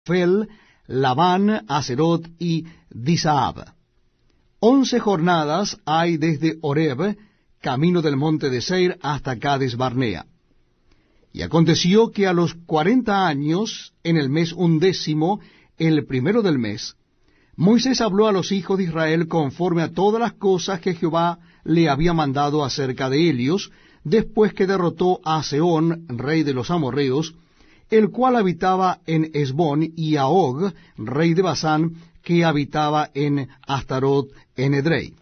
Fel, Labán, Aserot y Disaab. 11 jornadas hay desde Horeb, camino del monte de Seir, hasta Cades Barnea. Y aconteció que a los 40 años, en el mes 11, el primero del mes, Moisés habló a los hijos de Israel conforme a todas las cosas que Jehová le había mandado acerca de ellos, después que derrotó a Sehón, rey de los amorreos, el cual habitaba en Hesbón, y a Og, rey de Basán, que habitaba en Astarot en Edrei.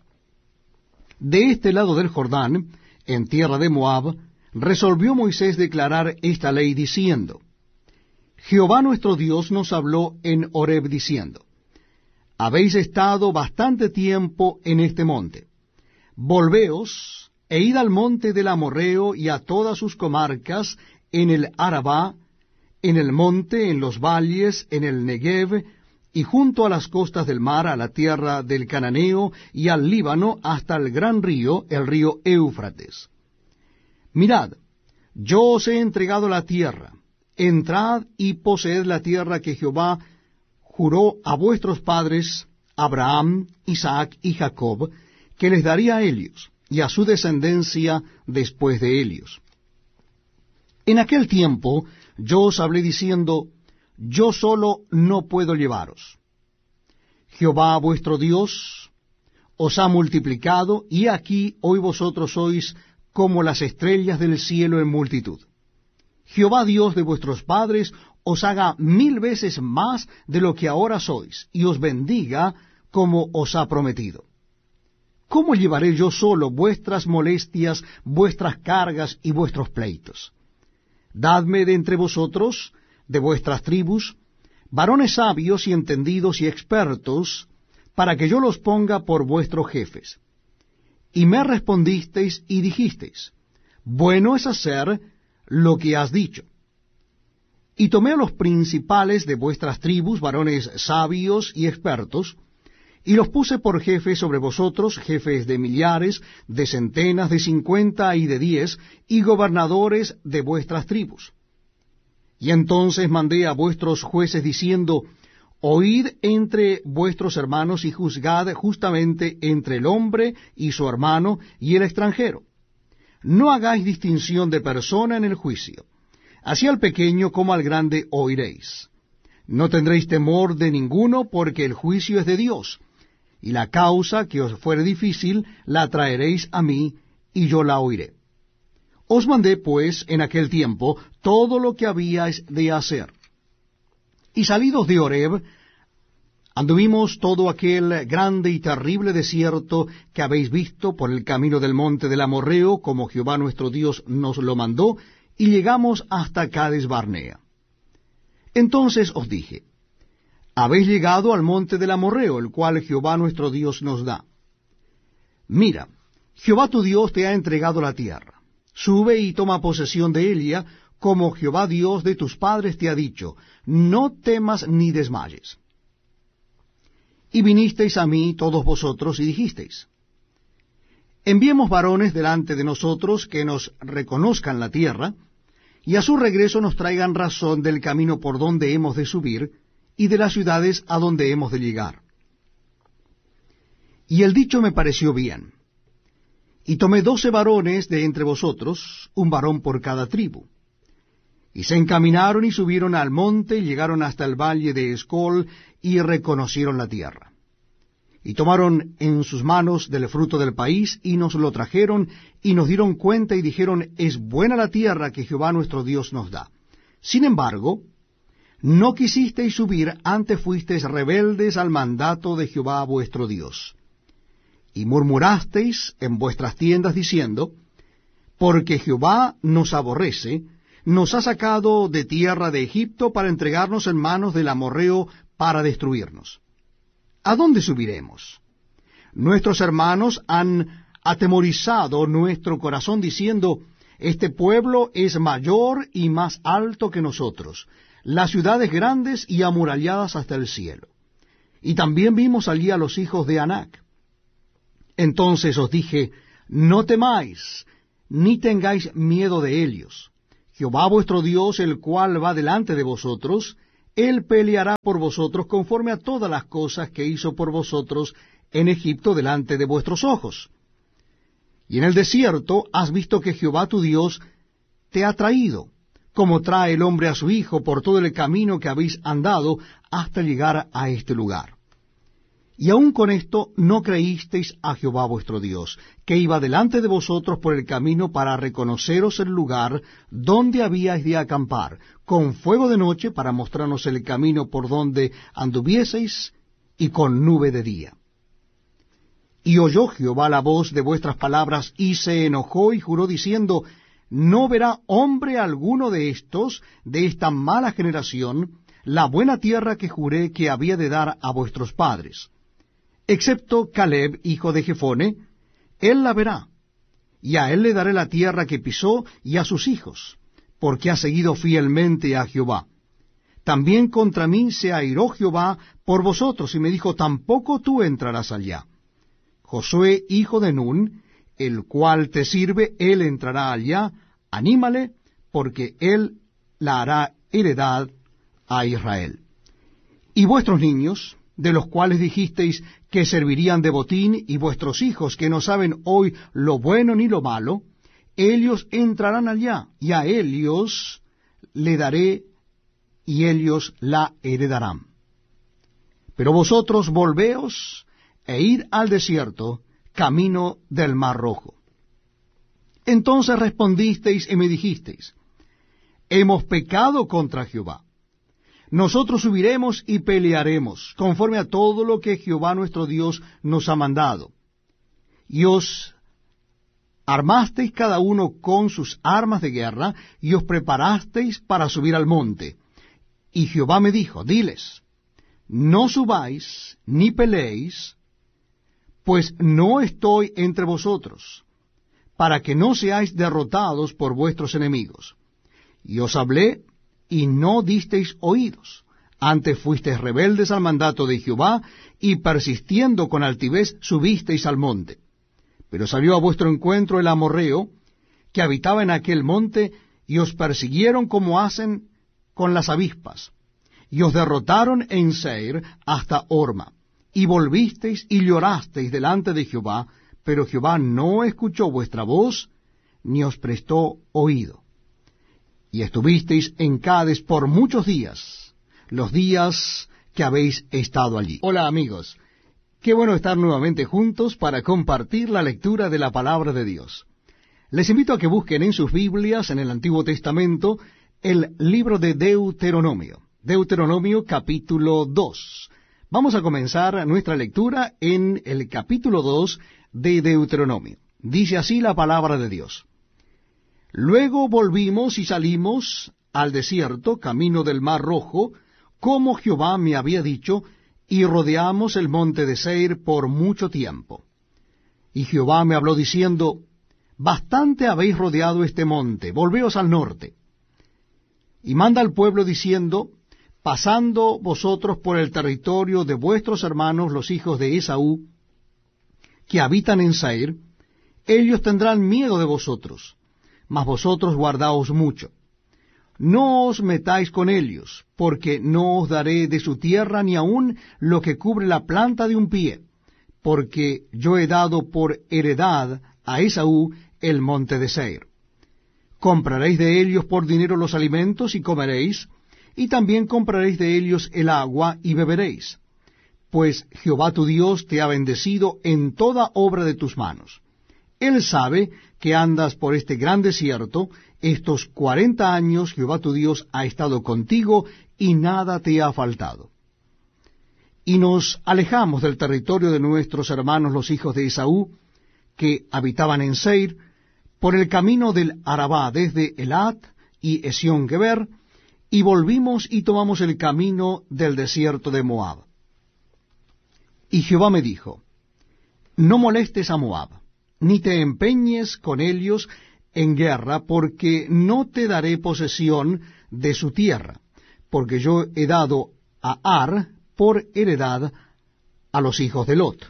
De este lado del Jordán, en tierra de Moab, resolvió Moisés declarar esta ley diciendo: Jehová nuestro Dios nos habló en Horeb diciendo: Habéis estado bastante tiempo en este monte. Volveos e id al monte del Amorreo y a todas sus comarcas, en el Arabá, en el monte, en los valles, en el Negev, y junto a las costas del mar, a la tierra del Cananeo, y al Líbano, hasta el gran río, el río Éufrates. Mirad, yo os he entregado la tierra. Entrad y poseed la tierra que Jehová juró a vuestros padres, Abraham, Isaac y Jacob, que les daría a ellos, y a su descendencia después de ellos. En aquel tiempo yo os hablé diciendo: yo solo no puedo llevaros. Jehová vuestro Dios os ha multiplicado, y aquí hoy vosotros sois como las estrellas del cielo en multitud. Jehová Dios de vuestros padres os haga 1000 veces más de lo que ahora sois, y os bendiga como os ha prometido. ¿Cómo llevaré yo solo vuestras molestias, vuestras cargas y vuestros pleitos? Dadme de entre vosotros, de vuestras tribus, varones sabios y entendidos y expertos, para que yo los ponga por vuestros jefes. Y me respondisteis y dijisteis: bueno es hacer lo que has dicho. Y tomé a los principales de vuestras tribus, varones sabios y expertos, y los puse por jefes sobre vosotros, jefes de millares, de centenas, de 50 y de 10, y gobernadores de vuestras tribus. Y entonces mandé a vuestros jueces diciendo: oíd entre vuestros hermanos y juzgad justamente entre el hombre y su hermano y el extranjero. No hagáis distinción de persona en el juicio. Así al pequeño como al grande oiréis. No tendréis temor de ninguno, porque el juicio es de Dios, y la causa que os fuere difícil la traeréis a mí, y yo la oiré. Os mandé, pues, en aquel tiempo todo lo que habíais de hacer. Y salidos de Horeb, anduvimos todo aquel grande y terrible desierto que habéis visto por el camino del monte del Amorreo, como Jehová nuestro Dios nos lo mandó, y llegamos hasta Cades Barnea. Entonces os dije: habéis llegado al monte del Amorreo, el cual Jehová nuestro Dios nos da. Mira, Jehová tu Dios te ha entregado la tierra. Sube y toma posesión de ella, como Jehová Dios de tus padres te ha dicho. No temas ni desmayes. Y vinisteis a mí todos vosotros y dijisteis: enviemos varones delante de nosotros que nos reconozcan la tierra, y a su regreso nos traigan razón del camino por donde hemos de subir, y de las ciudades a donde hemos de llegar. Y el dicho me pareció bien. Y tomé 12 varones de entre vosotros, un varón por cada tribu. Y se encaminaron y subieron al monte, y llegaron hasta el valle de Escol, y reconocieron la tierra. Y tomaron en sus manos del fruto del país, y nos lo trajeron, y nos dieron cuenta, y dijeron: es buena la tierra que Jehová nuestro Dios nos da. Sin embargo, no quisisteis subir, antes fuisteis rebeldes al mandato de Jehová vuestro Dios. Y murmurasteis en vuestras tiendas, diciendo: porque Jehová nos aborrece, nos ha sacado de tierra de Egipto para entregarnos en manos del amorreo para destruirnos. ¿A dónde subiremos? Nuestros hermanos han atemorizado nuestro corazón, diciendo: este pueblo es mayor y más alto que nosotros, las ciudades grandes y amuralladas hasta el cielo. Y también vimos allí a los hijos de Anac. Entonces os dije: no temáis, ni tengáis miedo de ellos. Jehová vuestro Dios, el cual va delante de vosotros, Él peleará por vosotros conforme a todas las cosas que hizo por vosotros en Egipto delante de vuestros ojos. Y en el desierto has visto que Jehová tu Dios te ha traído, como trae el hombre a su hijo por todo el camino que habéis andado hasta llegar a este lugar. Y aun con esto no creísteis a Jehová vuestro Dios, que iba delante de vosotros por el camino para reconoceros el lugar donde habíais de acampar, con fuego de noche para mostrarnos el camino por donde anduvieseis, y con nube de día. Y oyó Jehová la voz de vuestras palabras, y se enojó y juró diciendo, no verá hombre alguno de estos, de esta mala generación, la buena tierra que juré que había de dar a vuestros padres. Excepto Caleb, hijo de Jefone, él la verá, y a él le daré la tierra que pisó y a sus hijos, porque ha seguido fielmente a Jehová. También contra mí se airó Jehová por vosotros, y me dijo, tampoco tú entrarás allá. Josué, hijo de Nun, el cual te sirve, él entrará allá, anímale, porque él la hará heredad a Israel. Y vuestros niños, de los cuales dijisteis que servirían de botín, y vuestros hijos, que no saben hoy lo bueno ni lo malo, ellos entrarán allá, y a ellos le daré, y ellos la heredarán. Pero vosotros volveos e id al desierto, camino del Mar Rojo. Entonces respondisteis y me dijisteis, hemos pecado contra Jehová. Nosotros subiremos y pelearemos, conforme a todo lo que Jehová nuestro Dios nos ha mandado. Y os armasteis cada uno con sus armas de guerra, y os preparasteis para subir al monte. Y Jehová me dijo, diles, no subáis ni peleéis, pues no estoy entre vosotros, para que no seáis derrotados por vuestros enemigos. Y os hablé, y no disteis oídos. Antes fuisteis rebeldes al mandato de Jehová, y persistiendo con altivez subisteis al monte. Pero salió a vuestro encuentro el amorreo, que habitaba en aquel monte, y os persiguieron como hacen con las avispas, y os derrotaron en Seir hasta Horma. Y volvisteis y llorasteis delante de Jehová, pero Jehová no escuchó vuestra voz, ni os prestó oído. Y estuvisteis en Cades por muchos días, los días que habéis estado allí. Hola amigos, qué bueno estar nuevamente juntos para compartir la lectura de la palabra de Dios. Les invito a que busquen en sus Biblias, en el Antiguo Testamento, el libro de Deuteronomio. Deuteronomio capítulo 2. Vamos a comenzar nuestra lectura en el capítulo 2 de Deuteronomio. Dice así la palabra de Dios. Luego volvimos y salimos al desierto, camino del Mar Rojo, como Jehová me había dicho, y rodeamos el monte de Seir por mucho tiempo. Y Jehová me habló diciendo, bastante habéis rodeado este monte, volveos al norte. Y manda al pueblo diciendo, pasando vosotros por el territorio de vuestros hermanos los hijos de Esaú, que habitan en Seir, ellos tendrán miedo de vosotros, mas vosotros guardaos mucho. No os metáis con ellos, porque no os daré de su tierra ni aun lo que cubre la planta de un pie, porque yo he dado por heredad a Esaú el monte de Seir. Compraréis de ellos por dinero los alimentos y comeréis, y también compraréis de ellos el agua y beberéis, pues Jehová tu Dios te ha bendecido en toda obra de tus manos. Él sabe que andas por este gran desierto, estos 40 años Jehová tu Dios ha estado contigo, y nada te ha faltado. Y nos alejamos del territorio de nuestros hermanos los hijos de Esaú, que habitaban en Seir, por el camino del Arabá, desde Elat y Esión-Geber, y volvimos y tomamos el camino del desierto de Moab. Y Jehová me dijo, no molestes a Moab, ni te empeñes con ellos en guerra, porque no te daré posesión de su tierra, porque yo he dado a Ar por heredad a los hijos de Lot.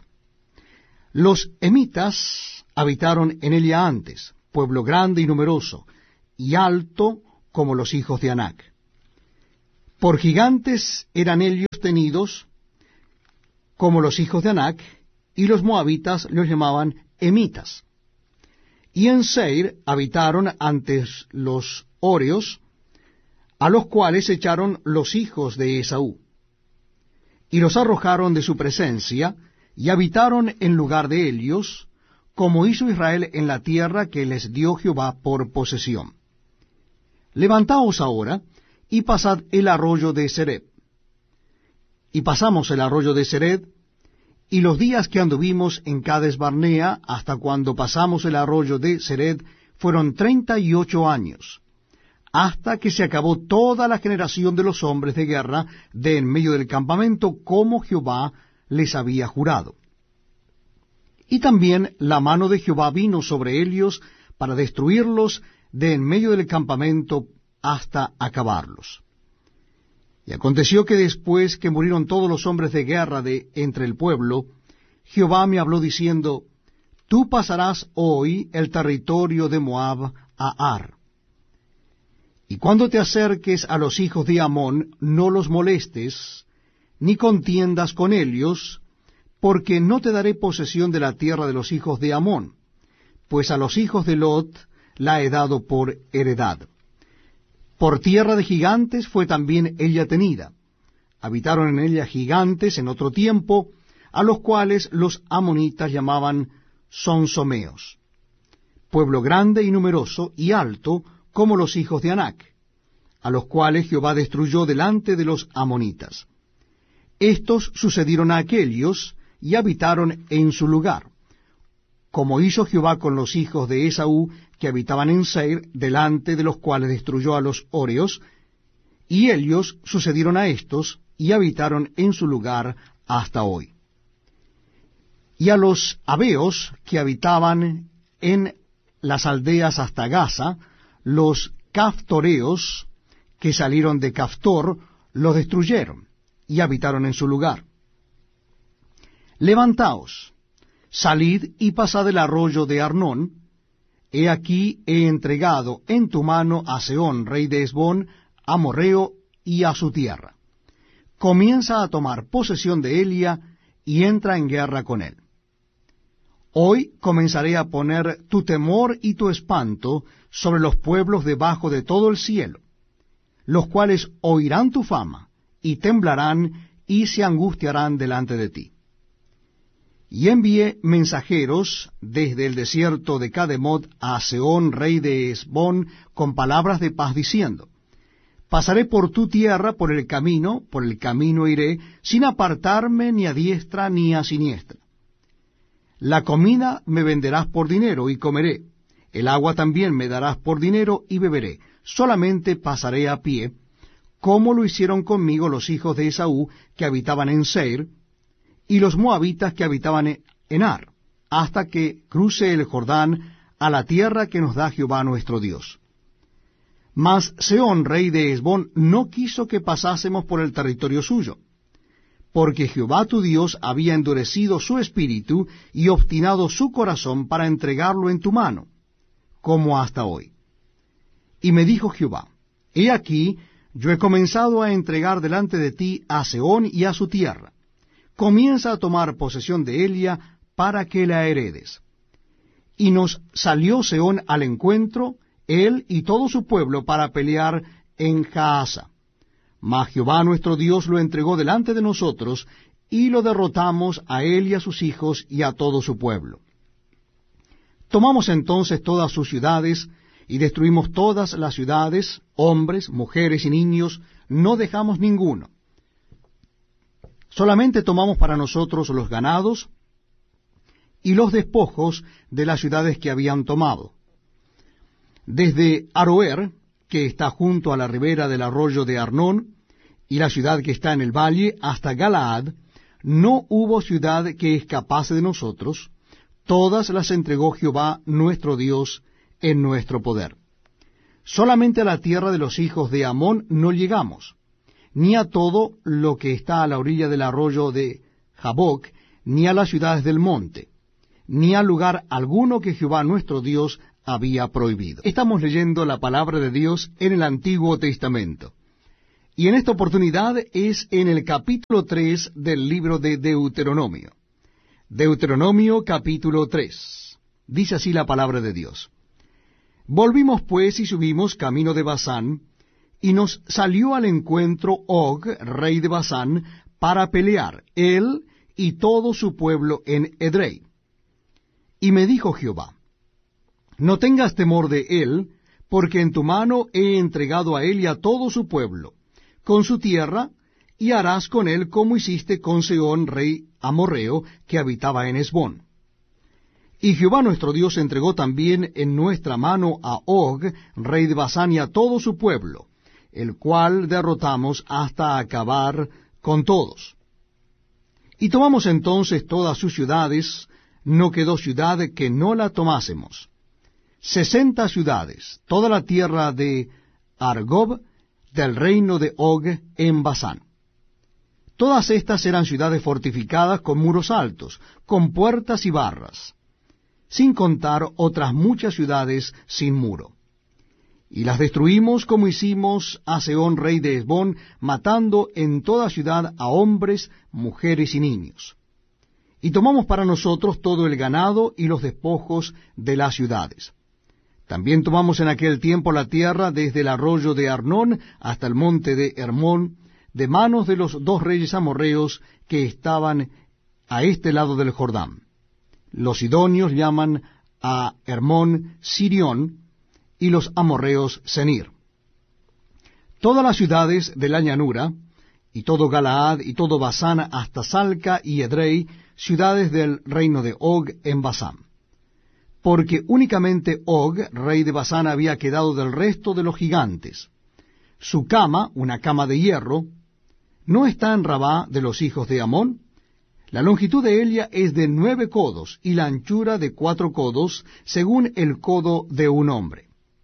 Los emitas habitaron en ella antes, pueblo grande y numeroso, y alto como los hijos de Anac. Por gigantes eran ellos tenidos como los hijos de Anac, y los moabitas los llamaban emitas. Y en Seir habitaron antes los horeos, a los cuales echaron los hijos de Esaú, y los arrojaron de su presencia, y habitaron en lugar de ellos, como hizo Israel en la tierra que les dio Jehová por posesión. Levantaos ahora, y pasad el arroyo de Sered. Y pasamos el arroyo de Sered, y los días que anduvimos en Cades Barnea, hasta cuando pasamos el arroyo de Sered, fueron 38 años, hasta que se acabó toda la generación de los hombres de guerra de en medio del campamento, como Jehová les había jurado. Y también la mano de Jehová vino sobre ellos para destruirlos de en medio del campamento hasta acabarlos. Y aconteció que después que murieron todos los hombres de guerra de entre el pueblo, Jehová me habló diciendo, Tú pasarás hoy el territorio de Moab a Ar. Y cuando te acerques a los hijos de Amón, no los molestes, ni contiendas con ellos, porque no te daré posesión de la tierra de los hijos de Amón, pues a los hijos de Lot la he dado por heredad. Por tierra de gigantes fue también ella tenida. Habitaron en ella gigantes en otro tiempo, a los cuales los amonitas llamaban sonsomeos, pueblo grande y numeroso y alto como los hijos de Anac, a los cuales Jehová destruyó delante de los amonitas. Estos sucedieron a aquellos y habitaron en su lugar, como hizo Jehová con los hijos de Esaú, que habitaban en Seir, delante de los cuales destruyó a los horeos, y ellos sucedieron a estos, y habitaron en su lugar hasta hoy. Y a los habeos, que habitaban en las aldeas hasta Gaza, los caftoreos, que salieron de Caftor, los destruyeron, y habitaron en su lugar. Levantaos, salid y pasad el arroyo de Arnón. He aquí he entregado en tu mano a Sehón, rey de Hesbón, a Amorreo y a su tierra. Comienza a tomar posesión de Elia y entra en guerra con él. Hoy comenzaré a poner tu temor y tu espanto sobre los pueblos debajo de todo el cielo, los cuales oirán tu fama, y temblarán, y se angustiarán delante de ti. Y envié mensajeros desde el desierto de Cademot a Sehón, rey de Hesbón, con palabras de paz, diciendo, Pasaré por tu tierra por el camino iré, sin apartarme ni a diestra ni a siniestra. La comida me venderás por dinero, y comeré. El agua también me darás por dinero, y beberé. Solamente pasaré a pie, como lo hicieron conmigo los hijos de Esaú, que habitaban en Seir, y los moabitas que habitaban en Ar, hasta que cruce el Jordán a la tierra que nos da Jehová nuestro Dios. Mas Sehón, rey de Hesbón, no quiso que pasásemos por el territorio suyo, porque Jehová tu Dios había endurecido su espíritu y obstinado su corazón para entregarlo en tu mano, como hasta hoy. Y me dijo Jehová, He aquí, yo he comenzado a entregar delante de ti a Sehón y a su tierra. Comienza a tomar posesión de Elia para que la heredes. Y nos salió Sehón al encuentro, él y todo su pueblo, para pelear en Jaasa. Mas Jehová nuestro Dios lo entregó delante de nosotros, y lo derrotamos a él y a sus hijos y a todo su pueblo. Tomamos entonces todas sus ciudades, y destruimos todas las ciudades, hombres, mujeres y niños, no dejamos ninguno. Solamente tomamos para nosotros los ganados y los despojos de las ciudades que habían tomado. Desde Aroer, que está junto a la ribera del arroyo de Arnón, y la ciudad que está en el valle, hasta Galaad, no hubo ciudad que escapase de nosotros, todas las entregó Jehová nuestro Dios en nuestro poder. Solamente a la tierra de los hijos de Amón no llegamos, ni a todo lo que está a la orilla del arroyo de Jaboc, ni a las ciudades del monte, ni a lugar alguno que Jehová nuestro Dios había prohibido. Estamos leyendo la palabra de Dios en el Antiguo Testamento, Y en esta oportunidad es en el capítulo 3 del libro de Deuteronomio. Deuteronomio capítulo 3. Dice así la palabra de Dios. Volvimos pues y subimos camino de Basán, y nos salió al encuentro Og, rey de Basán, para pelear, él y todo su pueblo en Edrei. Y me dijo Jehová, no tengas temor de él, porque en tu mano he entregado a él y a todo su pueblo, con su tierra, y harás con él como hiciste con Sehón, rey amorreo, que habitaba en Hesbón. Y Jehová nuestro Dios entregó también en nuestra mano a Og, rey de Basán, y a todo su pueblo, el cual derrotamos hasta acabar con todos. Y tomamos entonces todas sus ciudades, no quedó ciudad que no la tomásemos. 60 ciudades, toda la tierra de Argob, del reino de Og en Basán. Todas estas eran ciudades fortificadas con muros altos, con puertas y barras, sin contar otras muchas ciudades sin muro. Y las destruimos como hicimos a Sehón, rey de Hesbón, matando en toda ciudad a hombres, mujeres y niños. Y tomamos para nosotros todo el ganado y los despojos de las ciudades. También tomamos en aquel tiempo la tierra desde el arroyo de Arnón hasta el monte de Hermón, de manos de los 2 reyes amorreos que estaban a este lado del Jordán. Los sidonios llaman a Hermón Sirión, y los amorreos Senir. Todas las ciudades de la llanura, y todo Galaad, y todo Basán, hasta Salca y Edrei, ciudades del reino de Og en Basán. Porque únicamente Og, rey de Basán, había quedado del resto de los gigantes. Su cama, una cama de hierro, ¿no está en Rabá de los hijos de Amón? La longitud de ella es de 9 codos, y la anchura de 4 codos, según el codo de un hombre.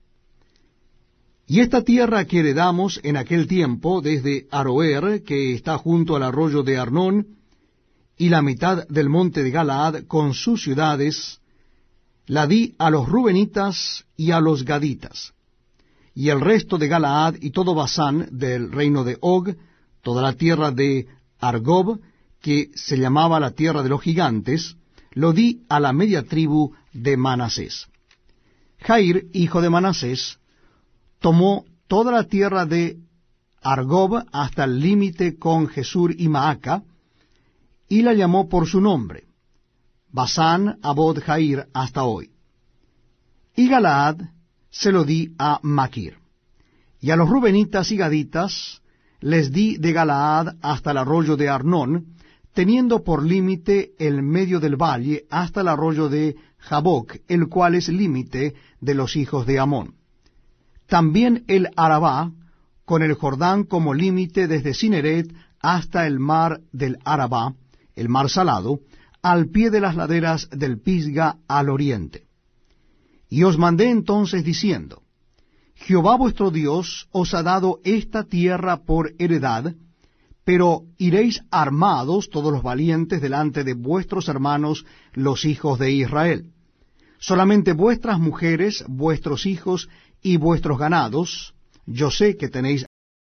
Y esta tierra que heredamos en aquel tiempo, desde Aroer, que está junto al arroyo de Arnón, y la mitad del monte de Galaad, con sus ciudades, la di a los Rubenitas y a los Gaditas. Y el resto de Galaad y todo Basán del reino de Og, toda la tierra de Argob, que se llamaba la tierra de los gigantes, lo di a la media tribu de Manasés. Jair, hijo de Manasés, tomó toda la tierra de Argob hasta el límite con Jesur y Maaca, y la llamó por su nombre, Basán Abod Jair, hasta hoy. Y Galaad se lo di a Maquir. Y a los Rubenitas y Gaditas les di de Galaad hasta el arroyo de Arnón, teniendo por límite el medio del valle hasta el arroyo de Jaboc, el cual es límite de los hijos de Amón. También el Arabá, con el Jordán como límite desde Cineret hasta el mar del Arabá, el mar salado, al pie de las laderas del Pisga al oriente. Y os mandé entonces diciendo, Jehová vuestro Dios os ha dado esta tierra por heredad, pero iréis armados todos los valientes delante de vuestros hermanos los hijos de Israel. Solamente vuestras mujeres, vuestros hijos y vuestros ganados, yo sé que tenéis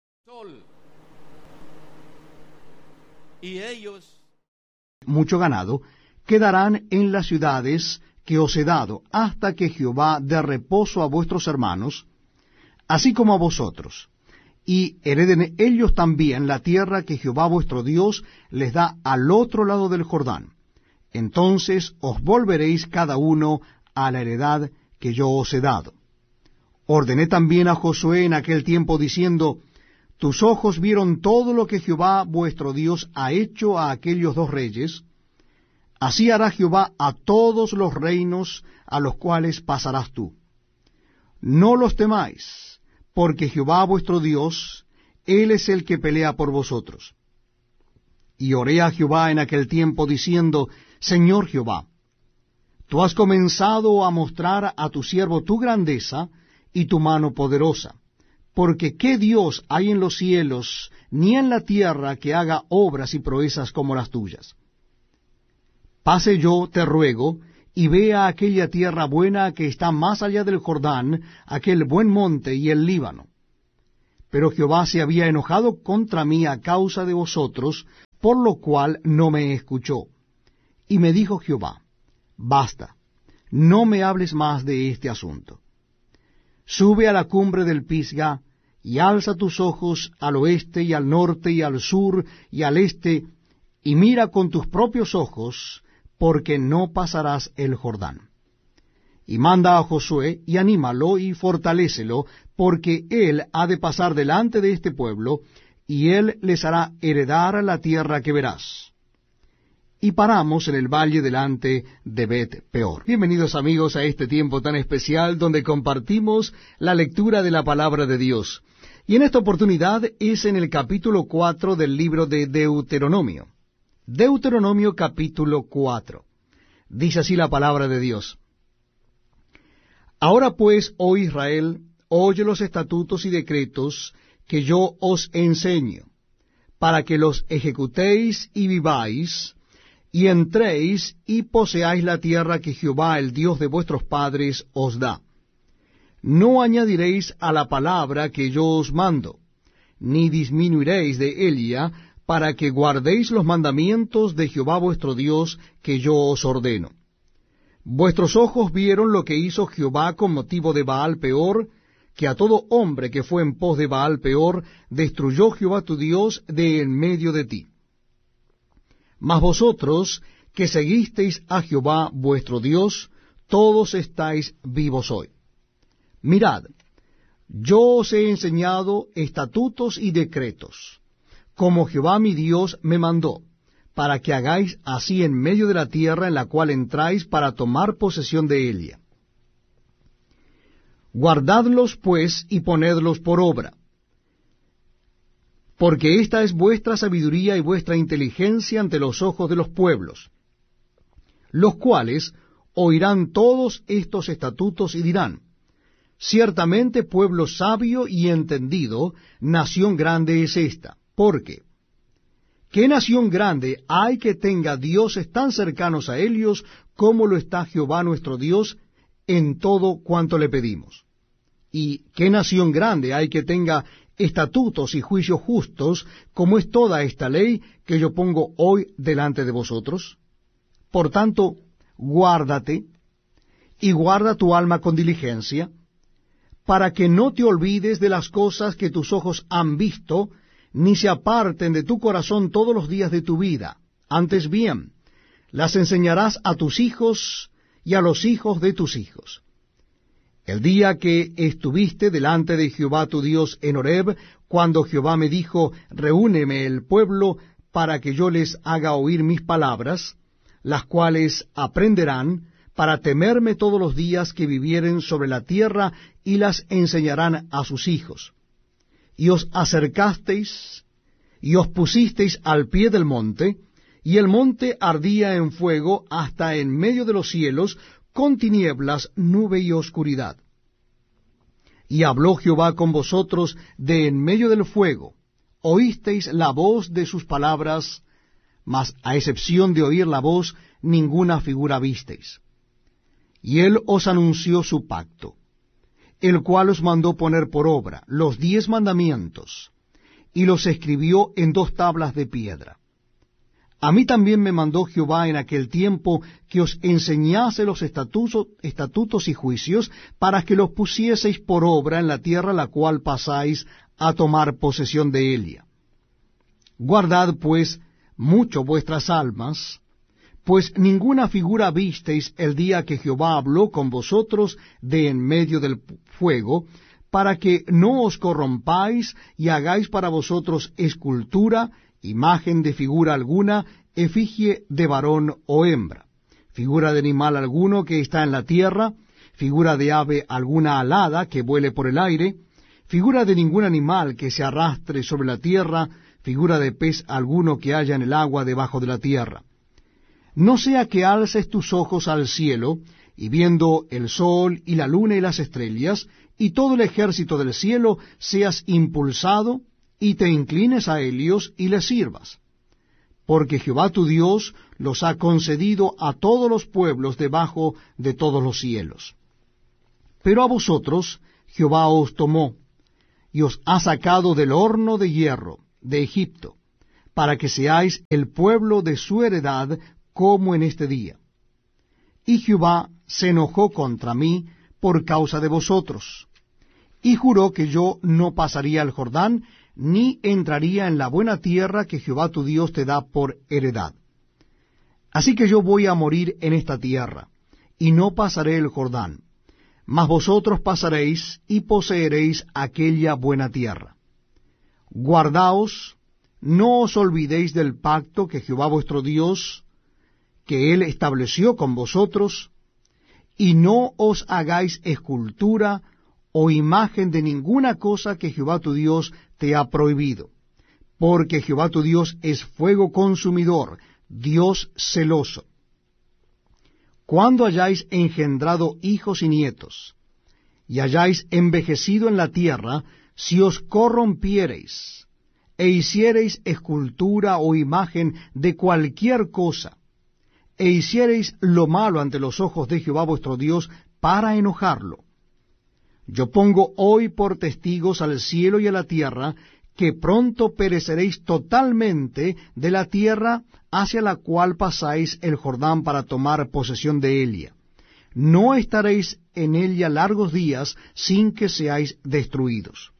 y ellos mucho ganado, quedarán en las ciudades que os he dado, hasta que Jehová dé reposo a vuestros hermanos, así como a vosotros, y hereden ellos también la tierra que Jehová vuestro Dios les da al otro lado del Jordán. Entonces os volveréis cada uno a la heredad que yo os he dado. Ordené también a Josué en aquel tiempo diciendo, tus ojos vieron todo lo que Jehová vuestro Dios ha hecho a aquellos 2 reyes, así hará Jehová a todos los reinos a los cuales pasarás tú. No los temáis, porque Jehová vuestro Dios, Él es el que pelea por vosotros. Y oré a Jehová en aquel tiempo diciendo, Señor Jehová, tú has comenzado a mostrar a tu siervo tu grandeza y tu mano poderosa, porque ¿qué Dios hay en los cielos ni en la tierra que haga obras y proezas como las tuyas? Pase yo, te ruego, y vea aquella tierra buena que está más allá del Jordán, aquel buen monte y el Líbano. pero Jehová se había enojado contra mí a causa de vosotros, por lo cual no me escuchó. Y me dijo Jehová, basta, no me hables más de este asunto. Sube a la cumbre del Pisga, y alza tus ojos al oeste y al norte y al sur y al este, y mira con tus propios ojos, porque no pasarás el Jordán. Y manda a Josué, y anímalo, y fortalécelo, porque él ha de pasar delante de este pueblo, y él les hará heredar la tierra que verás. Y paramos en el valle delante de Bet-peor. Bienvenidos amigos a este tiempo tan especial donde compartimos la lectura de la palabra de Dios. Y en esta oportunidad es en el capítulo 4 del libro de Deuteronomio. Deuteronomio capítulo 4. Dice así la palabra de Dios. Ahora pues, oh Israel, oye los estatutos y decretos que yo os enseño, para que los ejecutéis y viváis, y entréis y poseáis la tierra que Jehová, el Dios de vuestros padres, os da. No añadiréis a la palabra que yo os mando, ni disminuiréis de ella, para que guardéis los mandamientos de Jehová vuestro Dios que yo os ordeno. Vuestros ojos vieron lo que hizo Jehová con motivo de Baal-peor, que a todo hombre que fue en pos de Baal-peor destruyó Jehová tu Dios de en medio de ti. Mas vosotros, que seguisteis a Jehová vuestro Dios, todos estáis vivos hoy. Mirad, yo os he enseñado estatutos y decretos, como Jehová mi Dios me mandó, para que hagáis así en medio de la tierra en la cual entráis para tomar posesión de ella. Guardadlos pues y ponedlos por obra, porque esta es vuestra sabiduría y vuestra inteligencia ante los ojos de los pueblos, los cuales oirán todos estos estatutos y dirán, ciertamente pueblo sabio y entendido, nación grande es esta. Porque, ¿qué nación grande hay que tenga dioses tan cercanos a ellos como lo está Jehová nuestro Dios en todo cuanto le pedimos? ¿Y qué nación grande hay que tenga estatutos y juicios justos como es toda esta ley que yo pongo hoy delante de vosotros? Por tanto, guárdate y guarda tu alma con diligencia, para que no te olvides de las cosas que tus ojos han visto, ni se aparten de tu corazón todos los días de tu vida. Antes bien, las enseñarás a tus hijos y a los hijos de tus hijos. El día que estuviste delante de Jehová tu Dios en Horeb, cuando Jehová me dijo, reúneme el pueblo para que yo les haga oír mis palabras, las cuales aprenderán para temerme todos los días que vivieren sobre la tierra, y las enseñarán a sus hijos. Y os acercasteis, y os pusisteis al pie del monte, y el monte ardía en fuego hasta en medio de los cielos, con tinieblas, nube y oscuridad. Y habló Jehová con vosotros de en medio del fuego, oísteis la voz de sus palabras, mas a excepción de oír la voz, ninguna figura visteis. Y él os anunció su pacto, el cual os mandó poner por obra los 10 mandamientos, y los escribió en 2 tablas de piedra. A mí también me mandó Jehová en aquel tiempo que os enseñase los estatutos y juicios, para que los pusieseis por obra en la tierra la cual pasáis a tomar posesión de ella. Guardad pues mucho vuestras almas, pues ninguna figura visteis el día que Jehová habló con vosotros de en medio del fuego, para que no os corrompáis y hagáis para vosotros escultura, imagen de figura alguna, efigie de varón o hembra, figura de animal alguno que está en la tierra, figura de ave alguna alada que vuele por el aire, figura de ningún animal que se arrastre sobre la tierra, figura de pez alguno que haya en el agua debajo de la tierra. No sea que alces tus ojos al cielo, y viendo el sol y la luna y las estrellas, y todo el ejército del cielo, seas impulsado, y te inclines a ellos y les sirvas. Porque Jehová tu Dios los ha concedido a todos los pueblos debajo de todos los cielos. Pero a vosotros Jehová os tomó, y os ha sacado del horno de hierro de Egipto, para que seáis el pueblo de su heredad como en este día. Y Jehová se enojó contra mí por causa de vosotros, y juró que yo no pasaría el Jordán, ni entraría en la buena tierra que Jehová tu Dios te da por heredad. Así que yo voy a morir en esta tierra, y no pasaré el Jordán, mas vosotros pasaréis y poseeréis aquella buena tierra. Guardaos, no os olvidéis del pacto que Jehová vuestro Dios, que él estableció con vosotros, y no os hagáis escultura o imagen de ninguna cosa que Jehová tu Dios te ha prohibido, porque Jehová tu Dios es fuego consumidor, Dios celoso. Cuando hayáis engendrado hijos y nietos, y hayáis envejecido en la tierra, si os corrompiereis, e hiciereis escultura o imagen de cualquier cosa, e hiciereis lo malo ante los ojos de Jehová vuestro Dios para enojarlo, yo pongo hoy por testigos al cielo y a la tierra, que pronto pereceréis totalmente de la tierra hacia la cual pasáis el Jordán para tomar posesión de ella. No estaréis en ella largos días sin que seáis destruidos.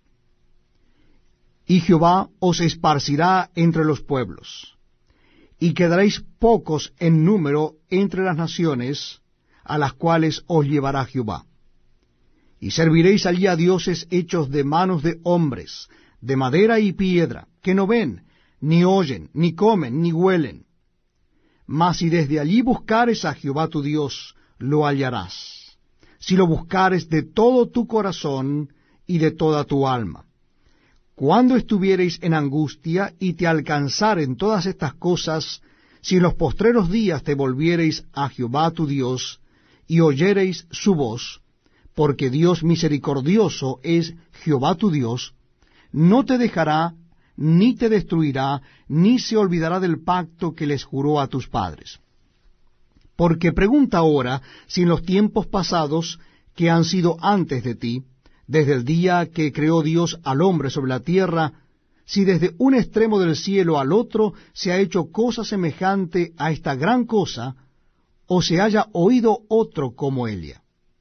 Y Jehová os esparcirá entre los pueblos, y quedaréis pocos en número entre las naciones a las cuales os llevará Jehová. Y serviréis allí a dioses hechos de manos de hombres, de madera y piedra, que no ven, ni oyen, ni comen, ni huelen. Mas si desde allí buscares a Jehová tu Dios, lo hallarás, si lo buscares de todo tu corazón y de toda tu alma. Cuando estuviereis en angustia y te alcanzaren todas estas cosas, si en los postreros días te volviereis a Jehová tu Dios, y oyereis su voz, porque Dios misericordioso es Jehová tu Dios, no te dejará, ni te destruirá, ni se olvidará del pacto que les juró a tus padres. Porque pregunta ahora si en los tiempos pasados que han sido antes de ti, desde el día que creó Dios al hombre sobre la tierra, si desde un extremo del cielo al otro se ha hecho cosa semejante a esta gran cosa, o se haya oído otro como ella.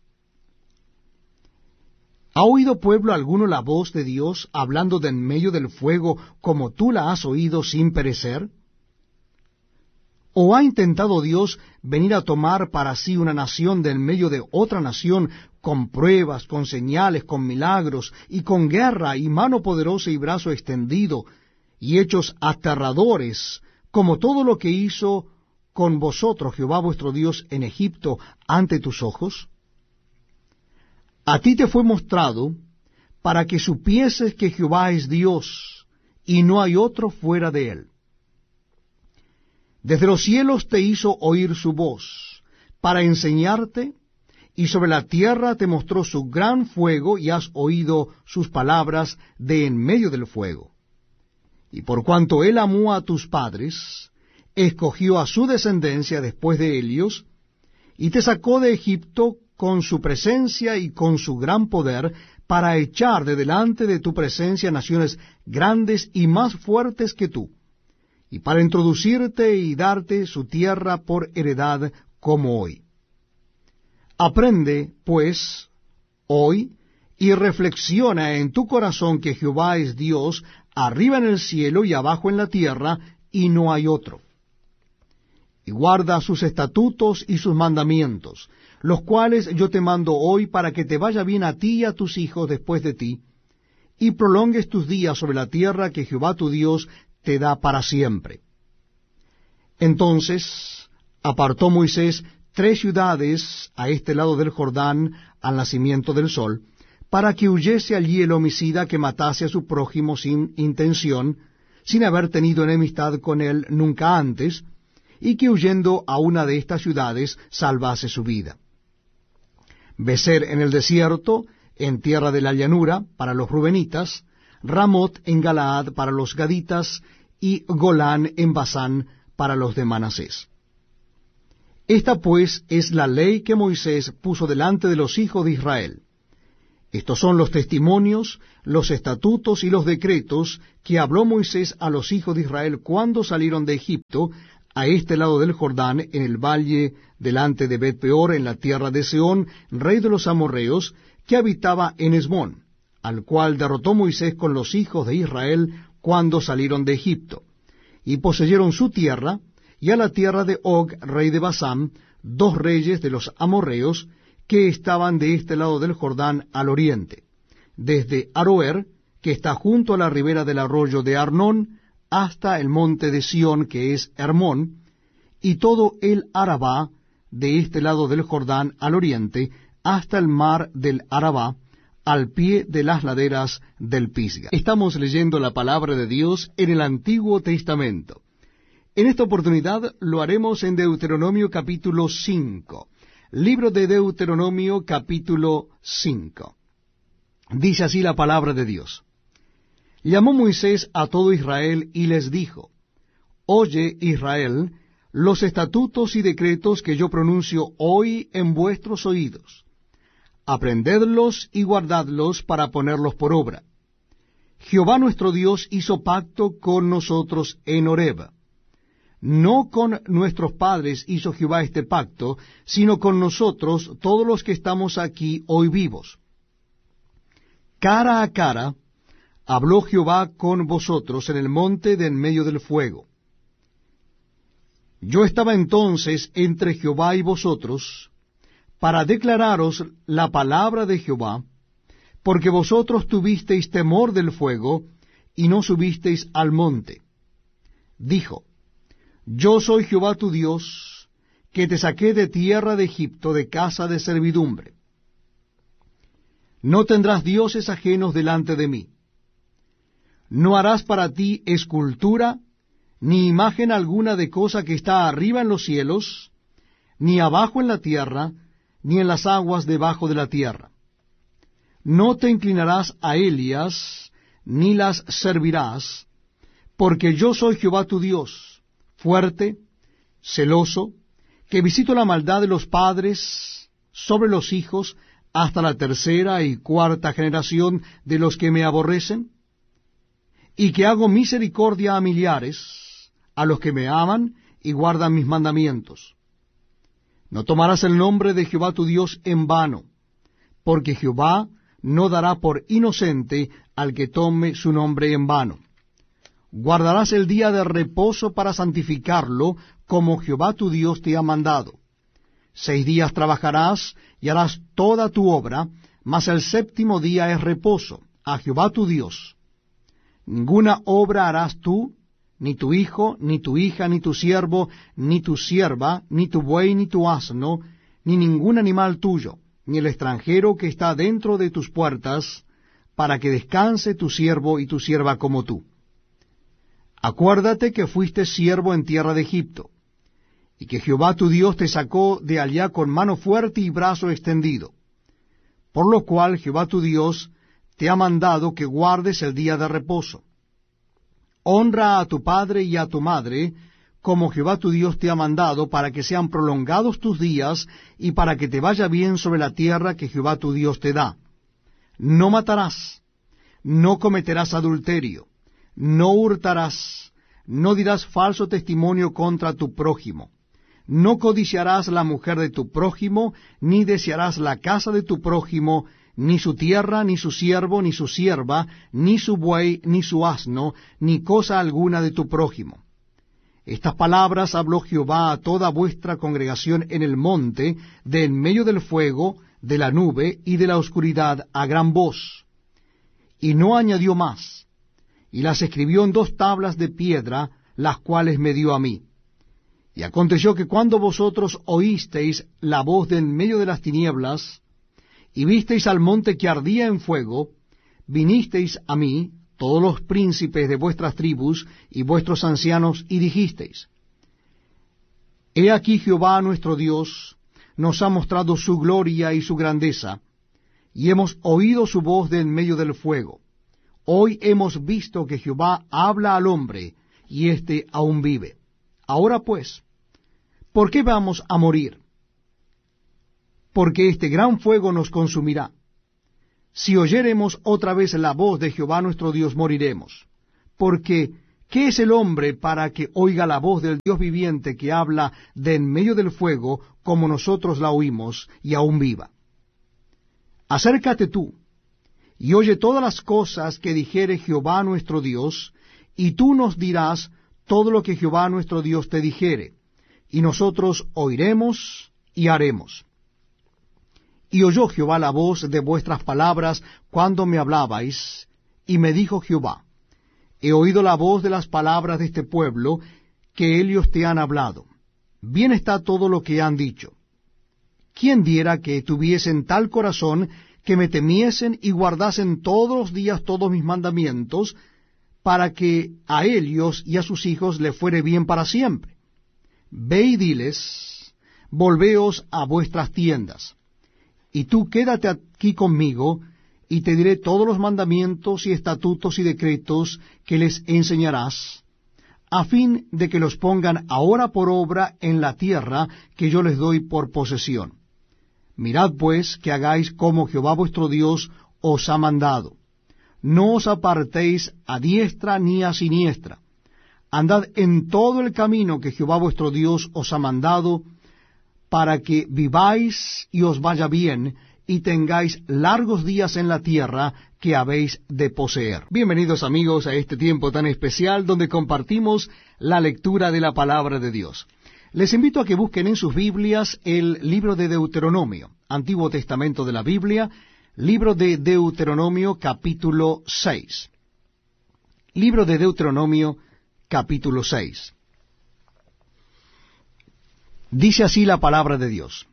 ¿Ha oído pueblo alguno la voz de Dios hablando de en medio del fuego como tú la has oído sin perecer? ¿O ha intentado Dios venir a tomar para sí una nación de en medio de otra nación con pruebas, con señales, con milagros, y con guerra y mano poderosa y brazo extendido, y hechos aterradores, como todo lo que hizo con vosotros Jehová vuestro Dios en Egipto ante tus ojos? A ti te fue mostrado para que supieses que Jehová es Dios, y no hay otro fuera de él. Desde los cielos te hizo oír su voz, para enseñarte, y sobre la tierra te mostró su gran fuego, y has oído sus palabras de en medio del fuego. Y por cuanto él amó a tus padres, escogió a su descendencia después de ellos, y te sacó de Egipto con su presencia y con su gran poder, para echar de delante de tu presencia naciones grandes y más fuertes que tú, y para introducirte y darte su tierra por heredad como hoy. Aprende, pues, hoy, y reflexiona en tu corazón que Jehová es Dios, arriba en el cielo y abajo en la tierra, y no hay otro. Y guarda sus estatutos y sus mandamientos, los cuales yo te mando hoy para que te vaya bien a ti y a tus hijos después de ti, y prolongues tus días sobre la tierra que Jehová tu Dios te da para siempre. Entonces apartó Moisés 3 ciudades a este lado del Jordán al nacimiento del sol, para que huyese allí el homicida que matase a su prójimo sin intención, sin haber tenido enemistad con él nunca antes, y que huyendo a una de estas ciudades salvase su vida. Beser en el desierto, en tierra de la llanura, para los rubenitas, Ramot en Galaad para los gaditas, y Golán en Basán para los de Manasés. Esta pues es la ley que Moisés puso delante de los hijos de Israel. Estos son los testimonios, los estatutos y los decretos que habló Moisés a los hijos de Israel cuando salieron de Egipto, a este lado del Jordán, en el valle delante de Bet-peor, en la tierra de Sehón, rey de los amorreos, que habitaba en Hesbón, al cual derrotó Moisés con los hijos de Israel cuando salieron de Egipto. Y poseyeron su tierra, y a la tierra de Og, rey de Basán, 2 reyes de los amorreos, que estaban de este lado del Jordán al oriente, desde Aroer, que está junto a la ribera del arroyo de Arnón, hasta el monte de Sión, que es Hermón, y todo el Arabá, de este lado del Jordán al oriente, hasta el mar del Arabá, al pie de las laderas del Pisga. Estamos leyendo la palabra de Dios en el Antiguo Testamento. En esta oportunidad lo haremos en Deuteronomio capítulo 5. Libro de Deuteronomio capítulo 5. Dice así la palabra de Dios. Llamó Moisés a todo Israel y les dijo, Oye, Israel, los estatutos y decretos que yo pronuncio hoy en vuestros oídos. Aprendedlos y guardadlos para ponerlos por obra. Jehová nuestro Dios hizo pacto con nosotros en Horeb. No con nuestros padres hizo Jehová este pacto, sino con nosotros, todos los que estamos aquí hoy vivos. Cara a cara habló Jehová con vosotros en el monte de en medio del fuego. Yo estaba entonces entre Jehová y vosotros, para declararos la palabra de Jehová, porque vosotros tuvisteis temor del fuego, y no subisteis al monte. Dijo, Yo soy Jehová tu Dios, que te saqué de tierra de Egipto, de casa de servidumbre. No tendrás dioses ajenos delante de mí. No harás para ti escultura, ni imagen alguna de cosa que está arriba en los cielos, ni abajo en la tierra, ni en las aguas debajo de la tierra. No te inclinarás a ellas, ni las servirás, porque yo soy Jehová tu Dios, fuerte, celoso, que visito la maldad de los padres sobre los hijos hasta la 3ª y 4ª generación de los que me aborrecen, y que hago misericordia a millares, a los que me aman y guardan mis mandamientos. No tomarás el nombre de Jehová tu Dios en vano, porque Jehová no dará por inocente al que tome su nombre en vano. Guardarás el día de reposo para santificarlo, como Jehová tu Dios te ha mandado. 6 días trabajarás y harás toda tu obra, mas el 7º día es reposo a Jehová tu Dios. Ninguna obra harás tú, ni tu hijo, ni tu hija, ni tu siervo, ni tu sierva, ni tu buey, ni tu asno, ni ningún animal tuyo, ni el extranjero que está dentro de tus puertas, para que descanse tu siervo y tu sierva como tú. Acuérdate que fuiste siervo en tierra de Egipto, y que Jehová tu Dios te sacó de allá con mano fuerte y brazo extendido, por lo cual Jehová tu Dios te ha mandado que guardes el día de reposo. Honra a tu padre y a tu madre, como Jehová tu Dios te ha mandado, para que sean prolongados tus días, y para que te vaya bien sobre la tierra que Jehová tu Dios te da. No matarás, no cometerás adulterio, no hurtarás, no dirás falso testimonio contra tu prójimo, no codiciarás la mujer de tu prójimo, ni desearás la casa de tu prójimo, ni su tierra, ni su siervo, ni su sierva, ni su buey, ni su asno, ni cosa alguna de tu prójimo. Estas palabras habló Jehová a toda vuestra congregación en el monte, de en medio del fuego, de la nube y de la oscuridad, a gran voz. Y no añadió más, y las escribió en 2 tablas de piedra, las cuales me dio a mí. Y aconteció que cuando vosotros oísteis la voz de en medio de las tinieblas, y visteis al monte que ardía en fuego, vinisteis a mí, todos los príncipes de vuestras tribus y vuestros ancianos, y dijisteis, He aquí Jehová nuestro Dios nos ha mostrado su gloria y su grandeza, y hemos oído su voz de en medio del fuego. Hoy hemos visto que Jehová habla al hombre, y éste aún vive. Ahora pues, ¿por qué vamos a morir? Porque este gran fuego nos consumirá. si oyéremos otra vez la voz de Jehová nuestro Dios, moriremos. Porque, ¿qué es el hombre para que oiga la voz del Dios viviente que habla de en medio del fuego, como nosotros la oímos, y aún viva? Acércate tú, y oye todas las cosas que dijere Jehová nuestro Dios, y tú nos dirás todo lo que Jehová nuestro Dios te dijere, y nosotros oiremos y haremos. Y oyó Jehová la voz de vuestras palabras cuando me hablabais, y me dijo Jehová, he oído la voz de las palabras de este pueblo, que ellos te han hablado. Bien está todo lo que han dicho. ¿Quién diera que tuviesen tal corazón, que me temiesen y guardasen todos los días todos mis mandamientos, para que a ellos y a sus hijos le fuere bien para siempre? Ve y diles, volveos a vuestras tiendas, y tú quédate aquí conmigo, y te diré todos los mandamientos y estatutos y decretos que les enseñarás, a fin de que los pongan ahora por obra en la tierra que yo les doy por posesión. Mirad pues que hagáis como Jehová vuestro Dios os ha mandado. No os apartéis a diestra ni a siniestra. Andad en todo el camino que Jehová vuestro Dios os ha mandado, para que viváis y os vaya bien, y tengáis largos días en la tierra que habéis de poseer. Bienvenidos amigos a este tiempo tan especial donde compartimos la lectura de la palabra de Dios. Les invito a que busquen en sus Biblias el libro de Deuteronomio, Antiguo Testamento de la Biblia, libro de Deuteronomio capítulo 6. Libro de Deuteronomio capítulo 6. Dice así la palabra de Dios.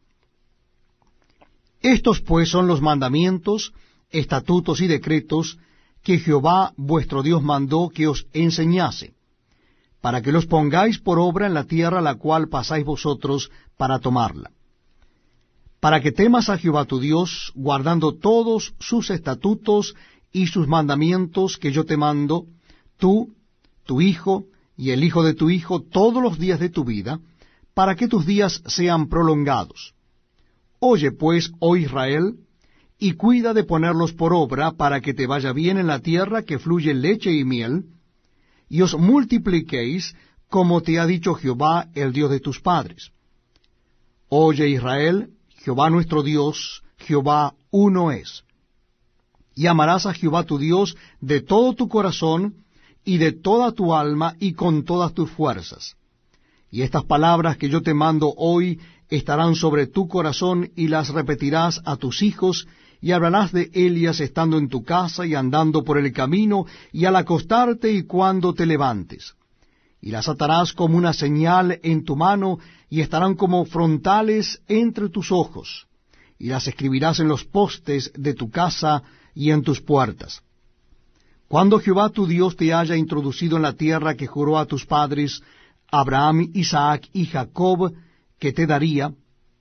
Estos pues son los mandamientos, estatutos y decretos que Jehová vuestro Dios mandó que os enseñase, para que los pongáis por obra en la tierra la cual pasáis vosotros para tomarla, para que temas a Jehová tu Dios, guardando todos sus estatutos y sus mandamientos que yo te mando, tú, tu hijo y el hijo de tu hijo, todos los días de tu vida, para que tus días sean prolongados. Oye pues, oh Israel, y cuida de ponerlos por obra, para que te vaya bien en la tierra que fluye leche y miel, y os multipliquéis, como te ha dicho Jehová, el Dios de tus padres. Oye Israel, Jehová nuestro Dios, Jehová uno es. Y amarás a Jehová tu Dios de todo tu corazón, y de toda tu alma, y con todas tus fuerzas. Y estas palabras que yo te mando hoy estarán sobre tu corazón, y las repetirás a tus hijos, y hablarás de ellas estando en tu casa, y andando por el camino, y al acostarte, y cuando te levantes. Y las atarás como una señal en tu mano, y estarán como frontales entre tus ojos, y las escribirás en los postes de tu casa y en tus puertas. Cuando Jehová tu Dios te haya introducido en la tierra que juró a tus padres, Abraham, Isaac y Jacob, que te daría,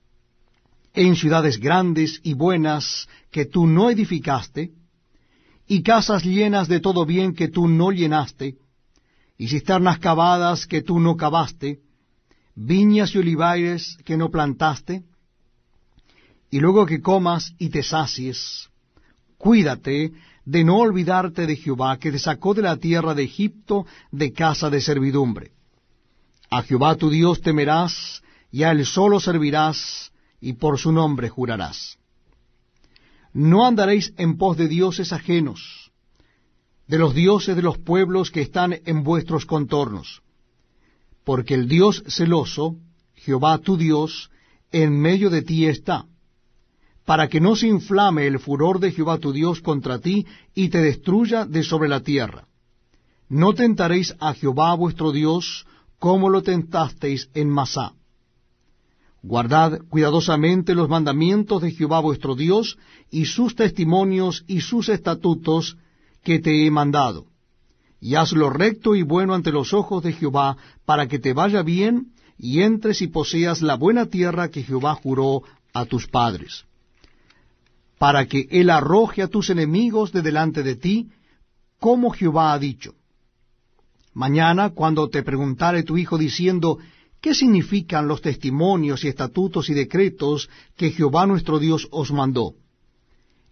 en ciudades grandes y buenas que tú no edificaste, y casas llenas de todo bien que tú no llenaste, y cisternas cavadas que tú no cavaste, viñas y olivares que no plantaste, y luego que comas y te sacies, cuídate de no olvidarte de Jehová, que te sacó de la tierra de Egipto, de casa de servidumbre. A Jehová tu Dios temerás, y a él solo servirás, y por su nombre jurarás. No andaréis en pos de dioses ajenos, de los dioses de los pueblos que están en vuestros contornos, porque el Dios celoso, Jehová tu Dios, en medio de ti está, para que no se inflame el furor de Jehová tu Dios contra ti, y te destruya de sobre la tierra. No tentaréis a Jehová vuestro Dios, como lo tentasteis en Masá. Guardad cuidadosamente los mandamientos de Jehová vuestro Dios, y sus testimonios y sus estatutos que te he mandado. Y haz lo recto y bueno ante los ojos de Jehová, para que te vaya bien, y entres y poseas la buena tierra que Jehová juró a tus padres. Para que él arroje a tus enemigos de delante de ti, como Jehová ha dicho. Mañana, cuando te preguntare tu hijo diciendo, ¿qué significan los testimonios y estatutos y decretos que Jehová nuestro Dios os mandó?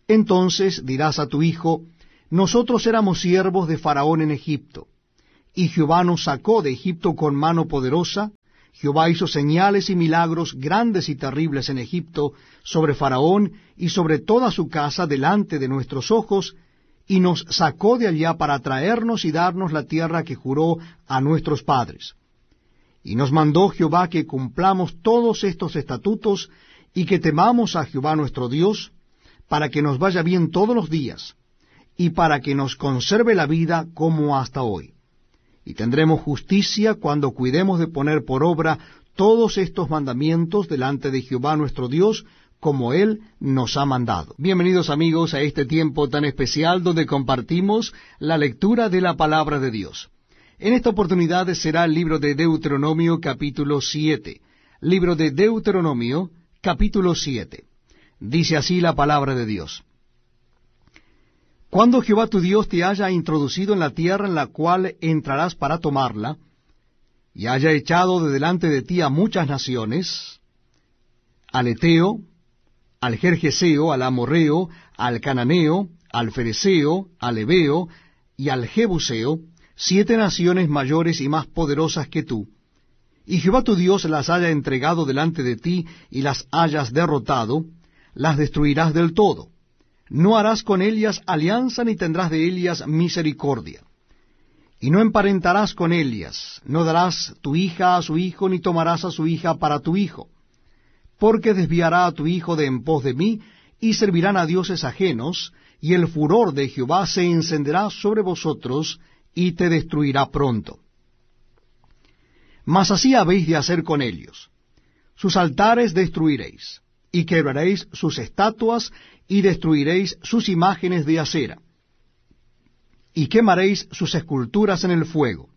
Entonces dirás a tu hijo, nosotros éramos siervos de Faraón en Egipto, y Jehová nos sacó de Egipto con mano poderosa. Jehová hizo señales y milagros grandes y terribles en Egipto, sobre Faraón y sobre toda su casa delante de nuestros ojos, y nos sacó de allá para traernos y darnos la tierra que juró a nuestros padres. Y nos mandó Jehová que cumplamos todos estos estatutos, y que temamos a Jehová nuestro Dios, para que nos vaya bien todos los días, y para que nos conserve la vida como hasta hoy. Y tendremos justicia cuando cuidemos de poner por obra todos estos mandamientos delante de Jehová nuestro Dios, como Él nos ha mandado. Bienvenidos amigos a este tiempo tan especial donde compartimos la lectura de la palabra de Dios. En esta oportunidad será el libro de Deuteronomio capítulo 7. Libro de Deuteronomio capítulo 7. Dice así la palabra de Dios. Cuando Jehová tu Dios te haya introducido en la tierra en la cual entrarás para tomarla, y haya echado de delante de ti a muchas naciones, al Eteo, al Gergeseo, al Amorreo, al Cananeo, al Fereceo, al Heveo y al Jebuseo, 7 naciones mayores y más poderosas que tú, y Jehová tu Dios las haya entregado delante de ti y las hayas derrotado, las destruirás del todo. No harás con ellas alianza ni tendrás de ellas misericordia. Y no emparentarás con ellas, no darás tu hija a su hijo, ni tomarás a su hija para tu hijo, porque desviará a tu hijo de en pos de mí, y servirán a dioses ajenos, y el furor de Jehová se encenderá sobre vosotros, y te destruirá pronto. Mas así habéis de hacer con ellos. Sus altares destruiréis, y quebraréis sus estatuas, y destruiréis sus imágenes de acera, y quemaréis sus esculturas en el fuego.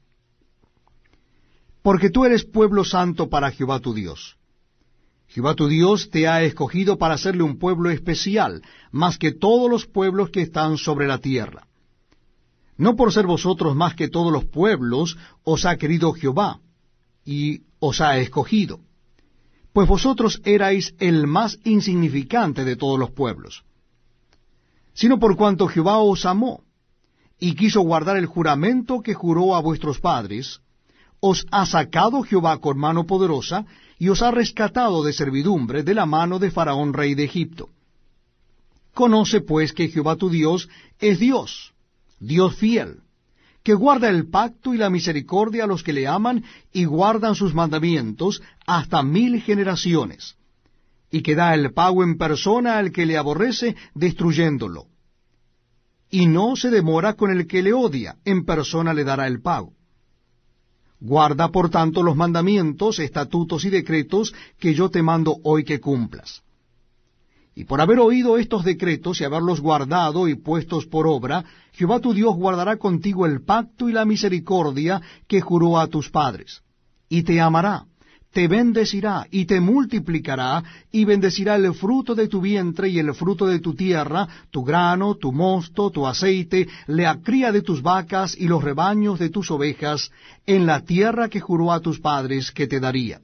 Porque tú eres pueblo santo para Jehová tu Dios. Jehová tu Dios te ha escogido para hacerle un pueblo especial, más que todos los pueblos que están sobre la tierra. No por ser vosotros más que todos los pueblos os ha querido Jehová, y os ha escogido, pues vosotros erais el más insignificante de todos los pueblos, sino por cuanto Jehová os amó, y quiso guardar el juramento que juró a vuestros padres, os ha sacado Jehová con mano poderosa, y os ha rescatado de servidumbre de la mano de Faraón rey de Egipto. Conoce pues que Jehová tu Dios es Dios, Dios fiel, que guarda el pacto y la misericordia a los que le aman y guardan sus mandamientos hasta 1000 generaciones, y que da el pago en persona al que le aborrece, destruyéndolo. Y no se demora con el que le odia, en persona le dará el pago. Guarda, por tanto, los mandamientos, estatutos y decretos que yo te mando hoy que cumplas. Y por haber oído estos decretos y haberlos guardado y puestos por obra, Jehová tu Dios guardará contigo el pacto y la misericordia que juró a tus padres. Y te amará, te bendecirá y te multiplicará, y bendecirá el fruto de tu vientre y el fruto de tu tierra, tu grano, tu mosto, tu aceite, la cría de tus vacas y los rebaños de tus ovejas, en la tierra que juró a tus padres que te daría.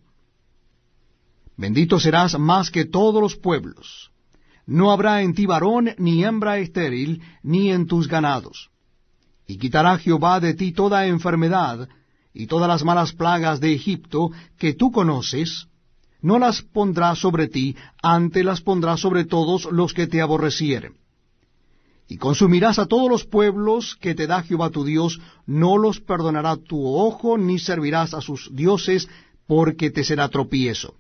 Bendito serás más que todos los pueblos. No habrá en ti varón ni hembra estéril, ni en tus ganados. Y quitará Jehová de ti toda enfermedad, y todas las malas plagas de Egipto que tú conoces, no las pondrá sobre ti, antes las pondrá sobre todos los que te aborrecieren. Y consumirás a todos los pueblos que te da Jehová tu Dios, no los perdonará tu ojo, ni servirás a sus dioses, porque te será tropiezo.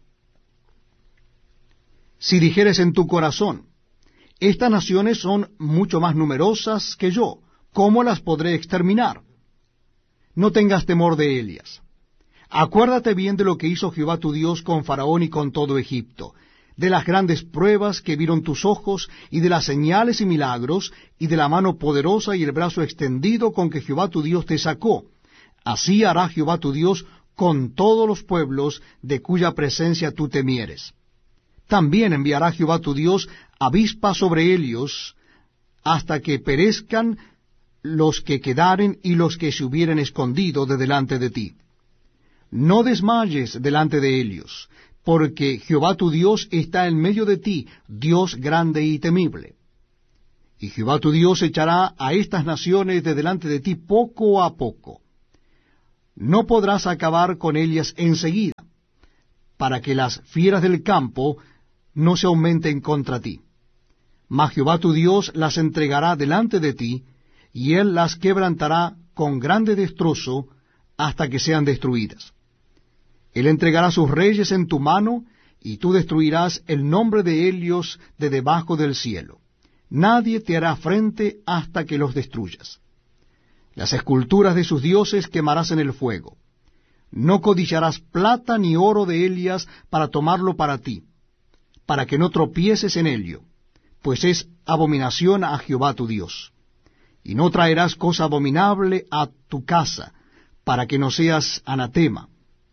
Si dijeres en tu corazón, estas naciones son mucho más numerosas que yo, ¿cómo las podré exterminar? No tengas temor de ellas. Acuérdate bien de lo que hizo Jehová tu Dios con Faraón y con todo Egipto, de las grandes pruebas que vieron tus ojos, y de las señales y milagros, y de la mano poderosa y el brazo extendido con que Jehová tu Dios te sacó. Así hará Jehová tu Dios con todos los pueblos de cuya presencia tú temieres. También enviará Jehová tu Dios avispas sobre ellos, hasta que perezcan los que quedaren y los que se hubieren escondido de delante de ti. No desmayes delante de ellos, porque Jehová tu Dios está en medio de ti, Dios grande y temible. Y Jehová tu Dios echará a estas naciones de delante de ti poco a poco. No podrás acabar con ellas enseguida, para que las fieras del campo no se aumenten contra ti. Mas Jehová tu Dios las entregará delante de ti, y él las quebrantará con grande destrozo hasta que sean destruidas. Él entregará sus reyes en tu mano, y tú destruirás el nombre de ellos de debajo del cielo. Nadie te hará frente hasta que los destruyas. Las esculturas de sus dioses quemarás en el fuego. No codiciarás plata ni oro de ellas para tomarlo para ti, para que no tropieces en ello, pues es abominación a Jehová tu Dios. Y no traerás cosa abominable a tu casa, para que no seas anatema.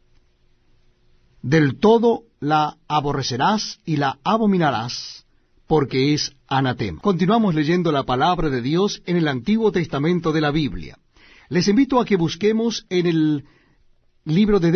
Del todo la aborrecerás y la abominarás, porque es anatema. Continuamos leyendo la palabra de Dios en el Antiguo Testamento de la Biblia. Les invito a que busquemos en el libro de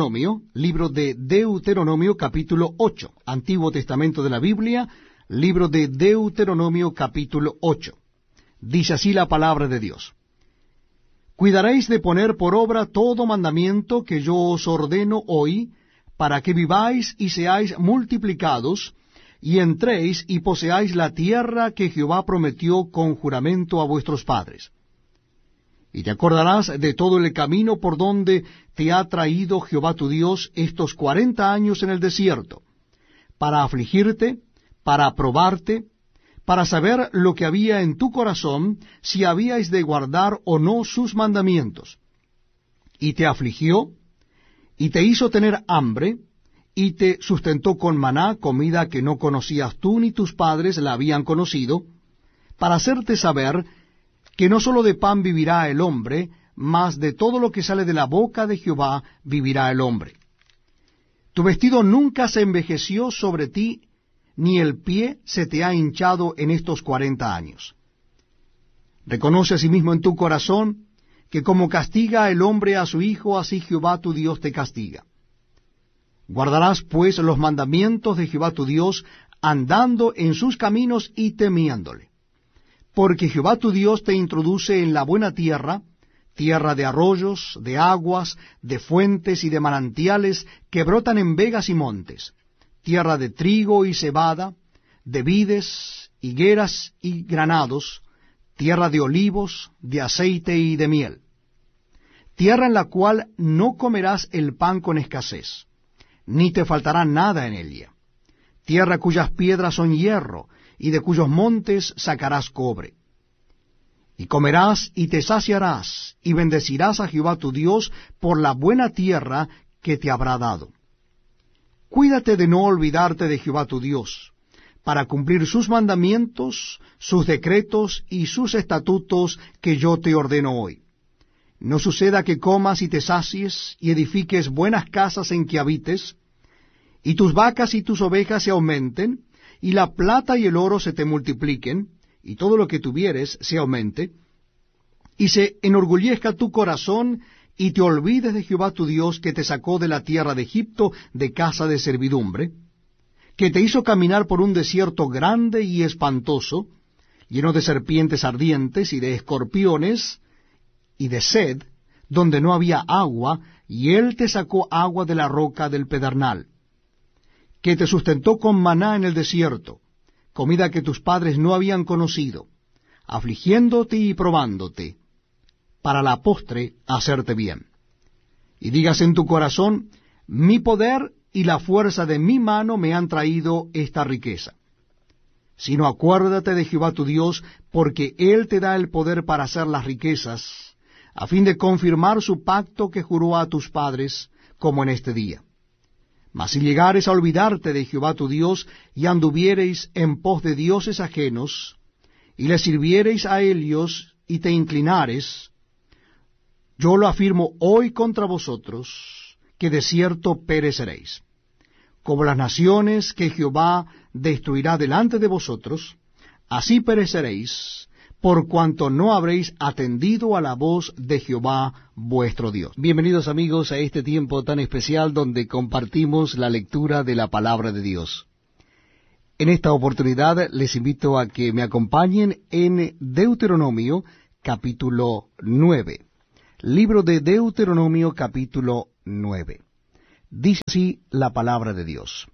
Deuteronomio capítulo 8, Antiguo Testamento de la Biblia, libro de Deuteronomio capítulo 8. Dice así la palabra de Dios: Cuidaréis de poner por obra todo mandamiento que yo os ordeno hoy, para que viváis y seáis multiplicados, y entréis y poseáis la tierra que Jehová prometió con juramento a vuestros padres. Y te acordarás de todo el camino por donde te ha traído Jehová tu Dios estos 40 años en el desierto, para afligirte, para probarte, para saber lo que había en tu corazón, si habíais de guardar o no sus mandamientos. Y te afligió, y te hizo tener hambre, y te sustentó con maná, comida que no conocías tú ni tus padres la habían conocido, para hacerte saber que no sólo de pan vivirá el hombre, mas de todo lo que sale de la boca de Jehová vivirá el hombre. Tu vestido nunca se envejeció sobre ti, ni el pie se te ha hinchado en estos 40 años. Reconoce asimismo en tu corazón que como castiga el hombre a su hijo, así Jehová tu Dios te castiga. Guardarás pues los mandamientos de Jehová tu Dios, andando en sus caminos y temiéndole. Porque Jehová tu Dios te introduce en la buena tierra, tierra de arroyos, de aguas, de fuentes y de manantiales que brotan en vegas y montes, tierra de trigo y cebada, de vides, higueras y granados, tierra de olivos, de aceite y de miel, tierra en la cual no comerás el pan con escasez, ni te faltará nada en ella, tierra cuyas piedras son hierro, y de cuyos montes sacarás cobre. Y comerás y te saciarás, y bendecirás a Jehová tu Dios por la buena tierra que te habrá dado. Cuídate de no olvidarte de Jehová tu Dios, para cumplir sus mandamientos, sus decretos y sus estatutos que yo te ordeno hoy. No suceda que comas y te sacies, y edifiques buenas casas en que habites, y tus vacas y tus ovejas se aumenten, y la plata y el oro se te multipliquen, y todo lo que tuvieres se aumente, y se enorgullezca tu corazón, y te olvides de Jehová tu Dios, que te sacó de la tierra de Egipto, de casa de servidumbre, que te hizo caminar por un desierto grande y espantoso, lleno de serpientes ardientes y de escorpiones, y de sed, donde no había agua, y él te sacó agua de la roca del pedernal, que te sustentó con maná en el desierto, comida que tus padres no habían conocido, afligiéndote y probándote, para la postre hacerte bien. Y digas en tu corazón, mi poder y la fuerza de mi mano me han traído esta riqueza. Sino acuérdate de Jehová tu Dios, porque él te da el poder para hacer las riquezas, a fin de confirmar su pacto que juró a tus padres, como en este día. Mas si llegares a olvidarte de Jehová tu Dios, y anduviereis en pos de dioses ajenos, y les sirviereis a ellos, y te inclinares, yo lo afirmo hoy contra vosotros, que de cierto pereceréis. Como las naciones que Jehová destruirá delante de vosotros, así pereceréis, por cuanto no habréis atendido a la voz de Jehová vuestro Dios. Bienvenidos amigos a este tiempo tan especial donde compartimos la lectura de la palabra de Dios. En esta oportunidad les invito a que me acompañen en Deuteronomio capítulo 9. Libro de Deuteronomio capítulo 9. Dice así la palabra de Dios.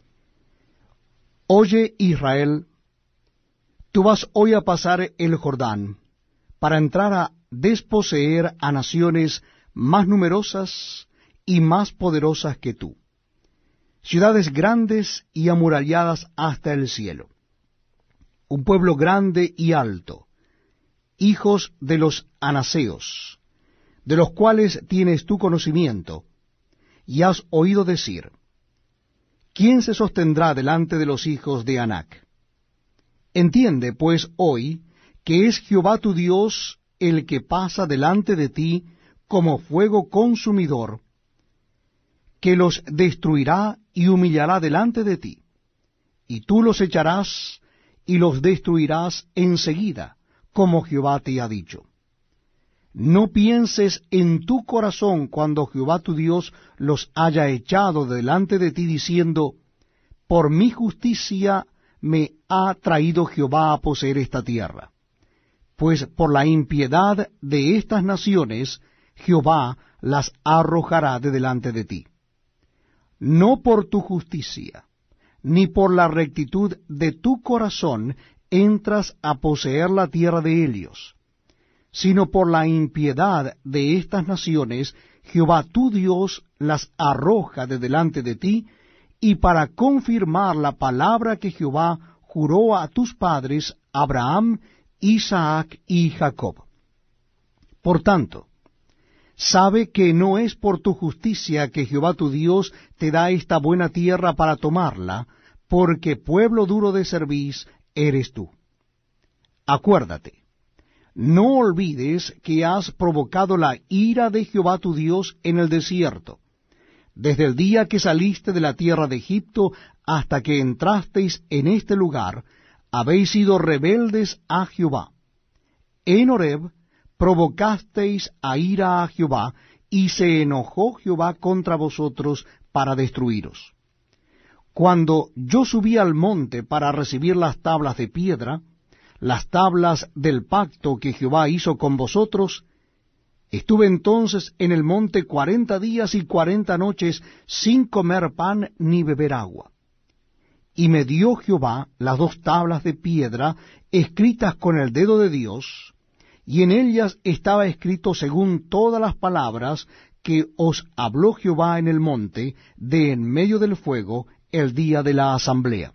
Oye, Israel, tú vas hoy a pasar el Jordán para entrar a desposeer a naciones más numerosas y más poderosas que tú, ciudades grandes y amuralladas hasta el cielo, un pueblo grande y alto, hijos de los anaseos, de los cuales tienes tu conocimiento, y has oído decir, ¿quién se sostendrá delante de los hijos de Anac? Entiende, pues, hoy, que es Jehová tu Dios el que pasa delante de ti como fuego consumidor, que los destruirá y humillará delante de ti, y tú los echarás y los destruirás enseguida, como Jehová te ha dicho. No pienses en tu corazón cuando Jehová tu Dios los haya echado delante de ti, diciendo, por mi justicia me ha traído Jehová a poseer esta tierra. Pues por la impiedad de estas naciones, Jehová las arrojará de delante de ti. No por tu justicia, ni por la rectitud de tu corazón entras a poseer la tierra de ellos, sino por la impiedad de estas naciones, Jehová tu Dios las arroja de delante de ti, y para confirmar la palabra que Jehová juró a tus padres, Abraham, Isaac y Jacob. Por tanto, sabe que no es por tu justicia que Jehová tu Dios te da esta buena tierra para tomarla, porque pueblo duro de cerviz eres tú. Acuérdate, no olvides que has provocado la ira de Jehová tu Dios en el desierto, desde el día que saliste de la tierra de Egipto hasta que entrasteis en este lugar, habéis sido rebeldes a Jehová. En Horeb provocasteis a ira a Jehová, y se enojó Jehová contra vosotros para destruiros. Cuando yo subí al monte para recibir las tablas de piedra, las tablas del pacto que Jehová hizo con vosotros, estuve entonces en el monte 40 días y 40 noches sin comer pan ni beber agua. Y me dio Jehová las 2 tablas de piedra escritas con el dedo de Dios, y en ellas estaba escrito según todas las palabras que os habló Jehová en el monte de en medio del fuego el día de la asamblea.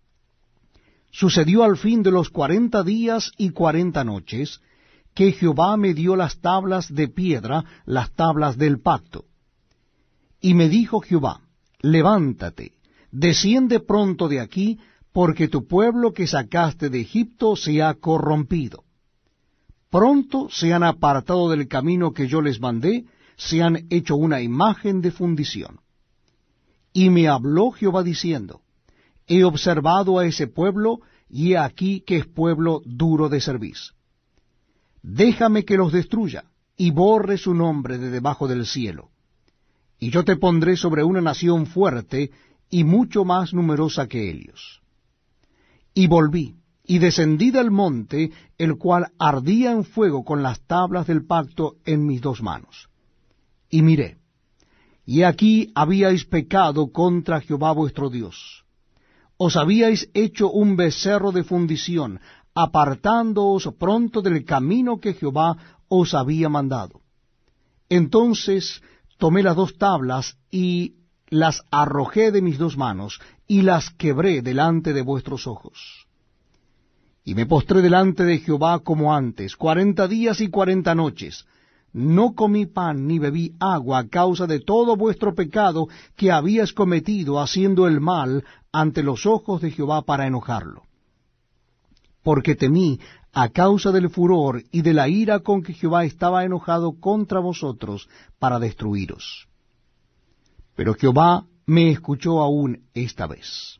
Sucedió al fin de los 40 días y 40 noches, que Jehová me dio las tablas de piedra, las tablas del pacto. Y me dijo Jehová, levántate, desciende pronto de aquí, porque tu pueblo que sacaste de Egipto se ha corrompido. Pronto se han apartado del camino que yo les mandé, se han hecho una imagen de fundición. Y me habló Jehová diciendo, he observado a ese pueblo, y he aquí que es pueblo duro de cerviz. Déjame que los destruya, y borre su nombre de debajo del cielo. Y yo te pondré sobre una nación fuerte, y mucho más numerosa que ellos. Y volví, y descendí del monte, el cual ardía en fuego con las tablas del pacto en mis 2 manos. Y miré, y aquí habíais pecado contra Jehová vuestro Dios. Os habíais hecho un becerro de fundición, apartándoos pronto del camino que Jehová os había mandado. Entonces tomé las 2 tablas y las arrojé de mis 2 manos, y las quebré delante de vuestros ojos. Y me postré delante de Jehová como antes, 40 días y 40 noches. No comí pan ni bebí agua a causa de todo vuestro pecado que habíais cometido haciendo el mal ante los ojos de Jehová para enojarlo. Porque temí a causa del furor y de la ira con que Jehová estaba enojado contra vosotros para destruiros. Pero Jehová me escuchó aún esta vez.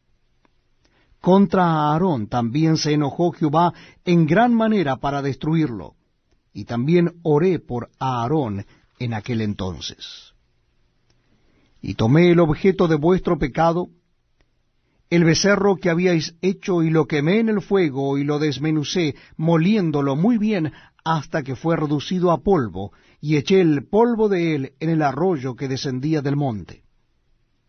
Contra Aarón también se enojó Jehová en gran manera para destruirlo, y también oré por Aarón en aquel entonces. Y tomé el objeto de vuestro pecado, el becerro que habíais hecho, y lo quemé en el fuego, y lo desmenucé, moliéndolo muy bien, hasta que fue reducido a polvo, y eché el polvo de él en el arroyo que descendía del monte.